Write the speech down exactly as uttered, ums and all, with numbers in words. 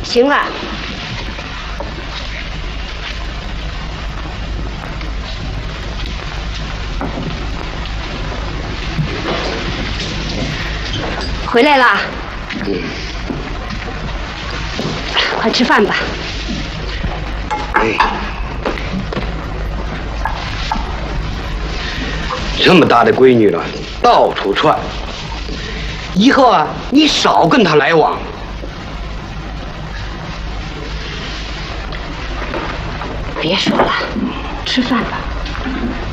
行了。回来啦。嗯。快吃饭吧。 哎。这么大的闺女了，到处窜。以后啊，你少跟她来往。 别说了，吃饭吧。